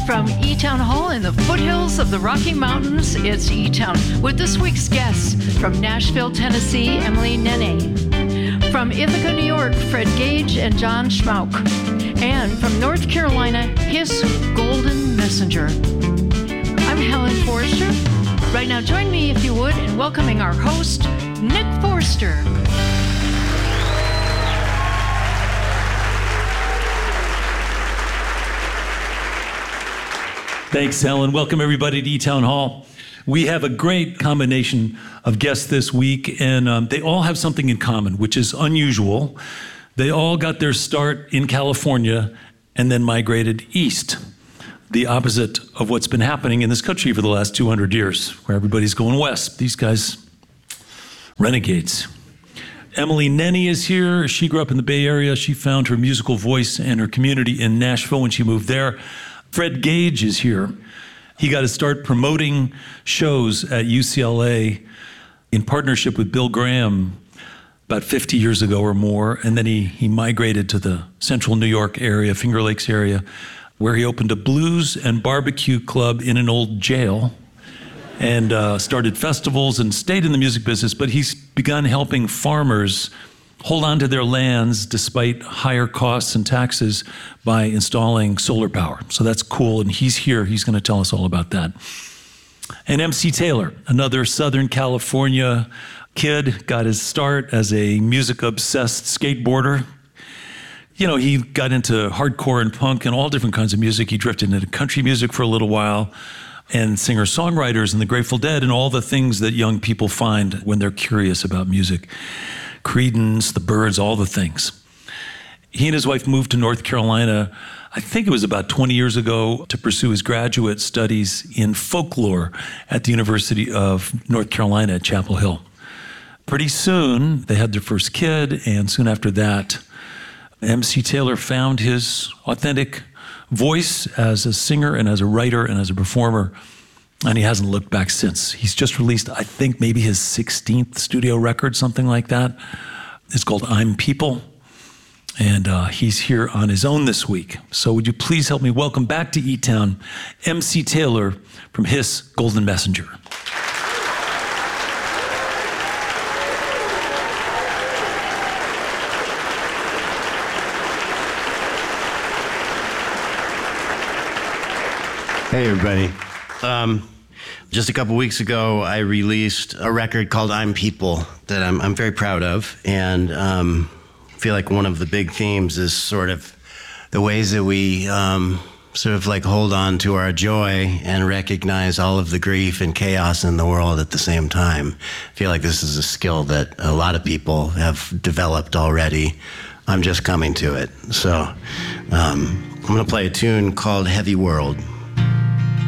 From E-Town Hall in the foothills of the Rocky Mountains, it's E-Town with this week's guests from Nashville, Tennessee, Emily Nene. From Ithaca, New York, Fred Gage and John Schmauk. And from North Carolina, His Golden Messenger. I'm Helen Forster. Right now, join me, if you would, in welcoming our host, Nick Forster. Thanks, Helen. Welcome, everybody, to E-Town Hall. We have a great combination of guests this week, and they all have something in common, which is unusual. They all got their start in California and then migrated east, the opposite of what's been happening in this country for the last 200 years, where everybody's going west. These guys, renegades. Emily Nene is here. She grew up in the Bay Area. She found her musical voice and her community in Nashville when she moved there. Fred Gage is here. He got to start promoting shows at UCLA in partnership with Bill Graham about 50 years ago or more. And then he migrated to the central New York area, Finger Lakes area, where he opened a blues and barbecue club in an old jail and started festivals and stayed in the music business. But he's begun helping farmers hold on to their lands despite higher costs and taxes by installing solar power. So that's cool, and he's here. He's going to tell us all about that. And MC Taylor, another Southern California kid, got his start as a music-obsessed skateboarder. You know, he got into hardcore and punk and all different kinds of music. He drifted into country music for a little while, and singer-songwriters and the Grateful Dead and all the things that young people find when they're curious about music. Creedence, the Byrds, all the things. He and his wife moved to North Carolina, I think it was about 20 years ago, to pursue his graduate studies in folklore at the University of North Carolina at Chapel Hill. Pretty soon, they had their first kid, and soon after that, MC Taylor found his authentic voice as a singer and as a writer and as a performer, and he hasn't looked back since. He's just released, I think, maybe his 16th studio record, something like that. It's called I'm People, and he's here on his own this week. So would you please help me welcome back to E-Town, MC Taylor from His Golden Messenger. Hey, everybody. Just a couple weeks ago, I released a record called I'm People that I'm very proud of, and I feel like one of the big themes is sort of the ways that we sort of like hold on to our joy and recognize all of the grief and chaos in the world at the same time. I feel like this is a skill that a lot of people have developed already. I'm just coming to it. So I'm going to play a tune called Heavy World.